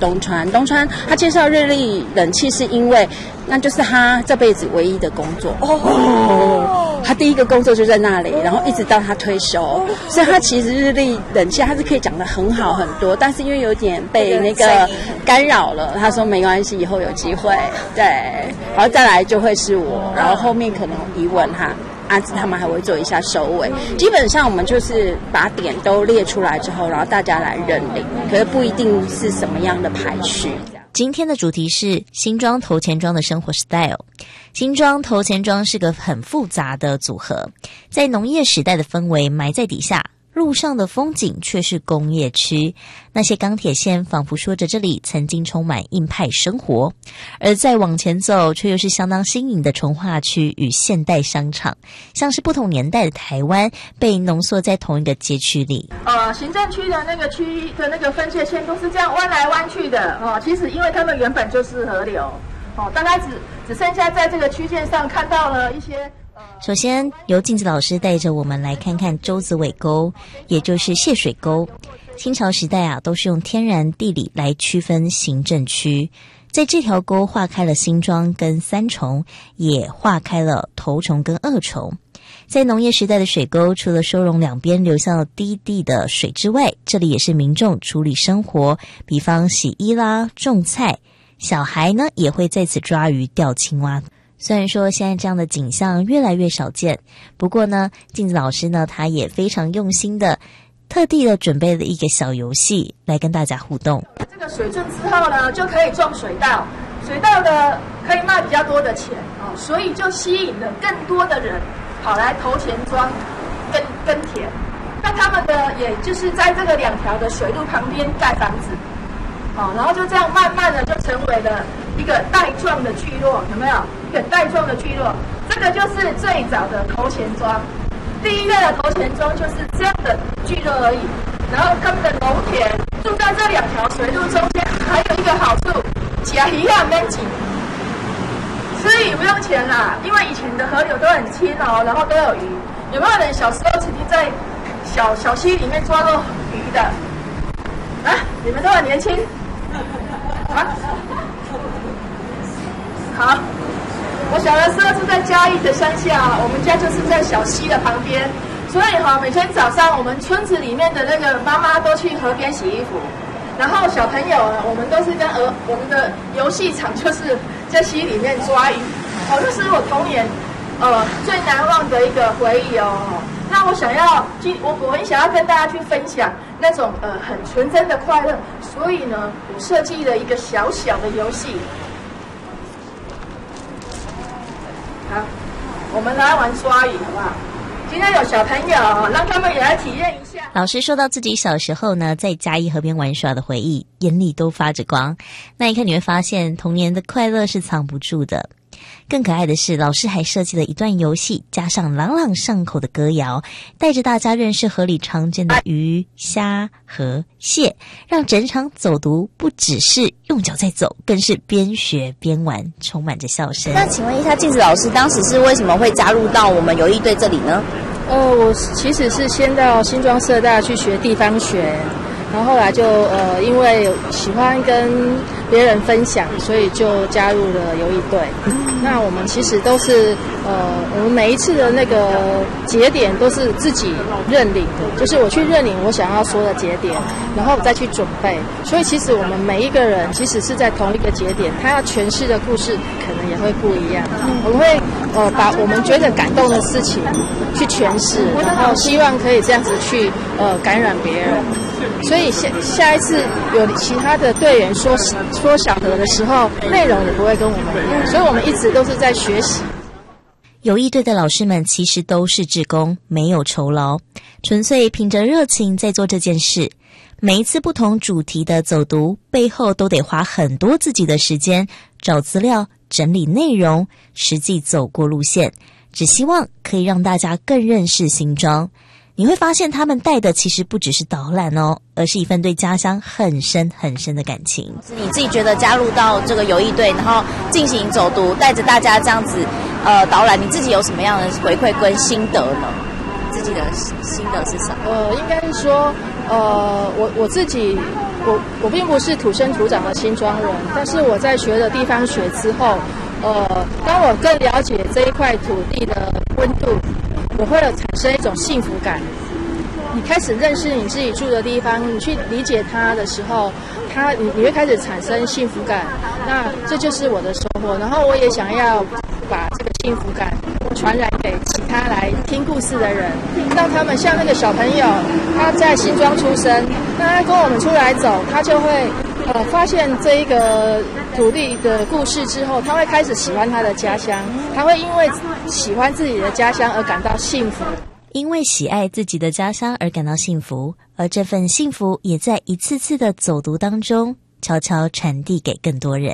东川。东川他介绍日立冷气是因为那就是他这辈子唯一的工作他第一个工作就在那里，然后一直到他退休，所以他其实日立冷气他是可以讲得很好很多，但是因为有点被那个干扰了，他说没关系，以后有机会，对，然后再来就会是我，然后后面可能疑问阿芝他们还会做一下收尾，基本上我们就是把点都列出来之后，然后大家来认领，可是不一定是什么样的排序。 今天的主题是新庄头前庄的生活 style。 新庄头前庄是个很复杂的组合，在农业时代的氛围埋在底下，路上的风景却是工业区，那些钢铁线仿佛说着这里曾经充满硬派生活，而再往前走却又是相当新颖的重划区与现代商场，像是不同年代的台湾被浓缩在同一个街区里。 行政区的那个区域的那个分界线都是这样弯来弯去的其实因为他们原本就是河流大概只剩下在这个区间上看到了一些。 首先由镜子老师带着我们来看看洲子尾沟，也就是泄水沟。清朝时代都是用天然地理来区分行政区，在这条沟划开了新庄跟三重，也划开了头重跟二重。在农业时代的水沟，除了收容两边流向低地的水之外，这里也是民众处理生活，比方洗衣啦、种菜，小孩呢也会在此抓鱼、钓青蛙。虽然说现在这样的景象越来越少见，不过呢，镜子老师呢他也非常用心的特地的准备了一个小游戏来跟大家互动。 这个水圳之后呢，就可以种水稻，水稻的可以卖比较多的钱所以就吸引了更多的人跑来头前庄耕田。那他们的也就是在这个两条的水路旁边盖房子然后就这样慢慢的就成为了一个带状的聚落，有没有？一个带状的聚落，这个就是最早的头前庄。第一个的头前庄就是这样的聚落而已。然后他们的农田住在这两条水路中间，还有一个好处，吃鱼啊免钱，吃鱼不用钱啦，因为以前的河流都很清然后都有鱼。有没有人小时候曾经在小溪里面抓到鱼的？你们都很年轻。好，我小的时候是在嘉义的乡下，我们家就是在小溪的旁边，所以每天早上我们村子里面的那个妈妈都去河边洗衣服，然后小朋友呢，我们都是跟我们的游戏场就是在溪里面抓鱼，这是我童年最难忘的一个回忆那我很想要跟大家去分享那种很纯真的快乐，所以呢，我设计了一个小小的游戏。好，我们来玩抓鱼，好不好？今天有小朋友，让他们也来体验一下。 老师说到自己小时候呢，在嘉义河边玩耍的回忆，眼里都发着光。那一刻你会发现，童年的快乐是藏不住的。更可爱的是，老师还设计了一段游戏，加上朗朗上口的歌谣，带着大家认识河里常见的鱼、虾和蟹，让整场走读不只是用脚在走，更是边学边玩，充满着笑声。 那请问一下，镜子老师当时是为什么会加入到我们游艺队这里呢？ 我其实是先到新庄社大去学地方学，然后后来就因为喜欢跟别人分享，所以就加入了游艺队。那我们其实都是我们每一次的那个节点都是自己认领的，就是我去认领我想要说的节点，然后再去准备。所以其实我们每一个人其实是在同一个节点，他要诠释的故事可能也会不一样。我们会把我们觉得感动的事情去诠释，然后希望可以这样子去感染别人。所以下一次有其他的队员说小河的时候，内容也不会跟我们一样，所以我们一直都是在学习。 游艺队的老师们其实都是志工，没有酬劳，纯粹凭着热情在做这件事。每一次不同主题的走读背后都得花很多自己的时间找资料、整理内容、实际走过路线，只希望可以让大家更认识新庄。你会发现他们带的其实不只是导览而是一份对家乡很深很深的感情。 你自己觉得加入到这个游艺队，然后进行走读，带着大家这样子导览，你自己有什么样的回馈跟心得呢？自己的心得是什么？ 应该是说我自己我并不是土生土长的新庄人，但是我在学了地方学之后，当我更了解这一块土地的温度，我会产生一种幸福感。你开始认识你自己住的地方，你去理解它的时候，你会开始产生幸福感。那这就是我的收获。然后我也想要把这个幸福感传染给其他来听故事的人，让他们像那个小朋友，他在新庄出生，那他跟我们出来走，他就会发现这一个土地的故事之后，他会开始喜欢他的家乡，他会因为喜欢自己的家乡而感到幸福。 因为喜爱自己的家乡而感到幸福，而这份幸福也在一次次的走读当中悄悄传递给更多人。